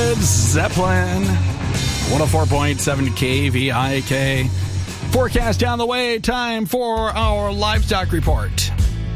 Led Zeppelin. 104.7 KVIK. Forecast down the way. Time for our livestock report.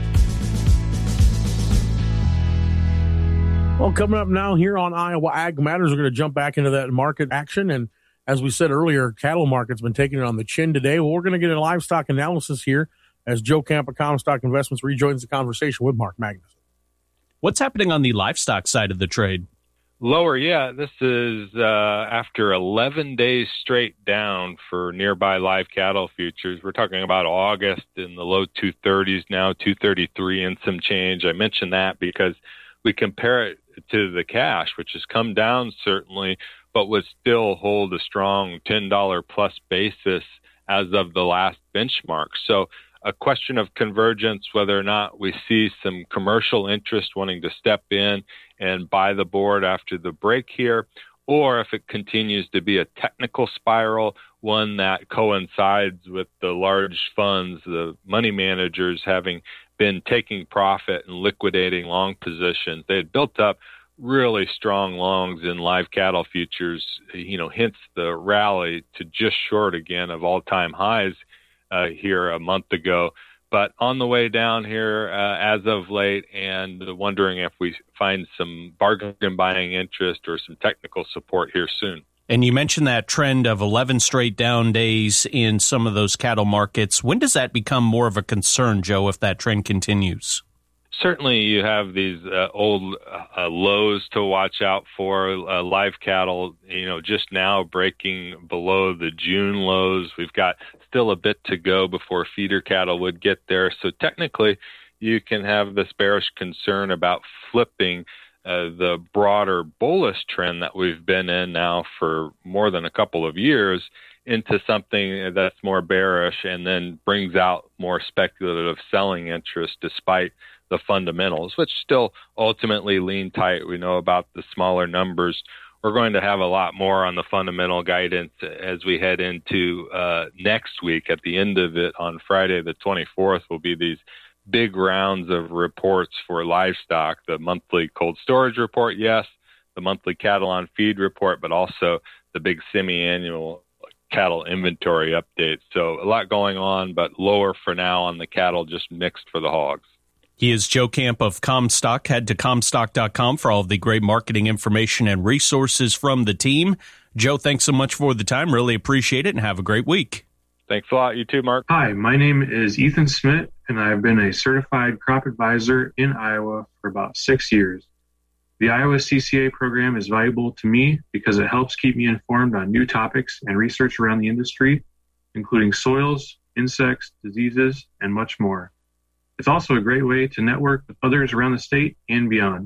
Well, coming up now here on Iowa Ag Matters, we're going to jump back into that market action. And as we said earlier, cattle market's been taking it on the chin today. Well, we're going to get a livestock analysis here as Joe Camp of Comstock Investments rejoins the conversation with Mark Magnus. What's happening on the livestock side of the trade? Lower, yeah. This is after 11 days straight down for nearby live cattle futures. We're talking about August in the low 230s now, 233 and some change. I mentioned that because we compare it to the cash, which has come down certainly, but would still hold a strong $10 plus basis as of the last benchmark. So a question of convergence, whether or not we see some commercial interest wanting to step in and buy the board after the break here, or if it continues to be a technical spiral, one that coincides with the large funds, the money managers having been taking profit and liquidating long positions. They had built up really strong longs in live cattle futures, hence the rally to just short again of all-time highs here a month ago. But on the way down here as of late, and wondering if we find some bargain buying interest or some technical support here soon. And you mentioned that trend of 11 straight down days in some of those cattle markets. When does that become more of a concern, Joe, if that trend continues? Certainly you have these old lows to watch out for. Live cattle, just now breaking below the June lows. We've got still a bit to go before feeder cattle would get there. So technically you can have this bearish concern about flipping the broader bullish trend that we've been in now for more than a couple of years into something that's more bearish and then brings out more speculative selling interest despite the fundamentals, which still ultimately lean tight. We know about the smaller numbers. We're going to have a lot more on the fundamental guidance as we head into next week. At the end of it on Friday, the 24th, will be these big rounds of reports for livestock, the monthly cold storage report, yes, the monthly cattle on feed report, but also the big semi-annual cattle inventory update. So a lot going on, but lower for now on the cattle, just mixed for the hogs. He is Joe Camp of Comstock. Head to Comstock.com for all of the great marketing information and resources from the team. Joe, thanks so much for the time. Really appreciate it, and have a great week. Thanks a lot. You too, Mark. Hi, my name is Ethan Smith, and I've been a certified crop advisor in Iowa for about 6 years. The Iowa CCA program is valuable to me because it helps keep me informed on new topics and research around the industry, including soils, insects, diseases, and much more. It's also a great way to network with others around the state and beyond.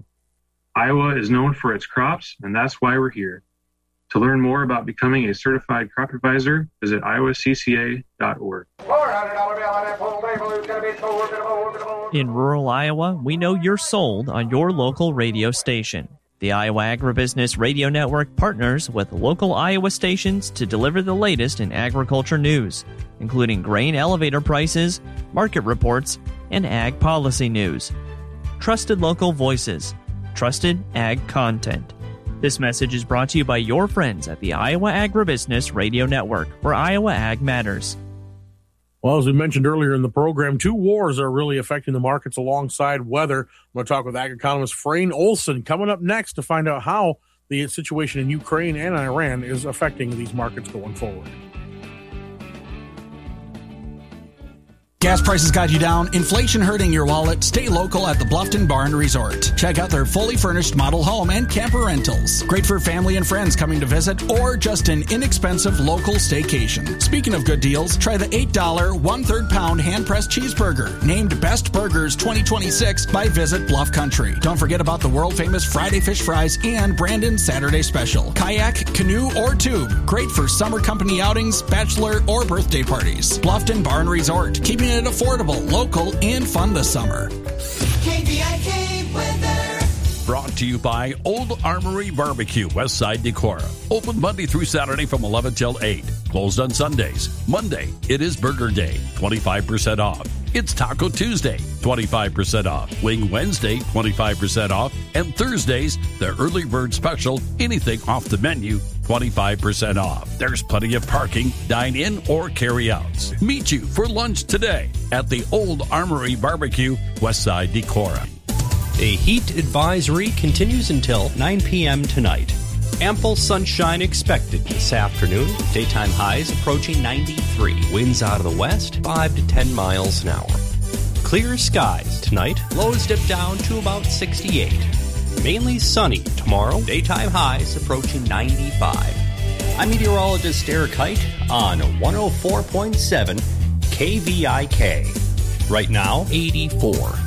Iowa is known for its crops, and that's why we're here. To learn more about becoming a certified crop advisor, visit iowacca.org. In rural Iowa, we know you're sold on your local radio station. The Iowa Agribusiness Radio Network partners with local Iowa stations to deliver the latest in agriculture news, including grain elevator prices, market reports, and ag policy news. Trusted local voices, trusted ag content. This message is brought to you by your friends at the Iowa Agribusiness Radio Network, where Iowa Ag matters. Well, as we mentioned earlier in the program, two wars are really affecting the markets alongside weather. I'm going to talk with ag economist Frayne Olson coming up next to find out how the situation in Ukraine and Iran is affecting these markets going forward. Gas prices got you down, inflation hurting your wallet. Stay local at the Bluffton Barn Resort. Check out their fully furnished model home and camper rentals. Great for family and friends coming to visit or just an inexpensive local staycation. Speaking of good deals, try the $8 1/3 pound hand-pressed cheeseburger, named Best Burgers 2026 by Visit Bluff Country. Don't forget about the world-famous Friday fish fries and Brandon's Saturday special. Kayak, canoe, or tube. Great for summer company outings, bachelor, or birthday parties. Bluffton Barn Resort. Keeping it affordable, local, and fun this summer. KVIK weather. Brought to you by Old Armory Barbecue, Westside Decorah. Open Monday through Saturday from 11 till 8. Closed on Sundays. Monday, it is Burger Day. 25% off. It's Taco Tuesday, 25% off. Wing Wednesday, 25% off. And Thursdays, the early bird special, anything off the menu, 25% off. There's plenty of parking, dine in or carry outs. Meet you for lunch today at the Old Armory Barbecue, Westside Decorah. A heat advisory continues until 9 p.m. tonight. Ample sunshine expected this afternoon. Daytime highs approaching 93. Winds out of the west, 5 to 10 miles an hour. Clear skies tonight. Lows dip down to about 68. Mainly sunny tomorrow. Daytime highs approaching 95. I'm meteorologist Eric Height on 104.7 KVIK. Right now, 84.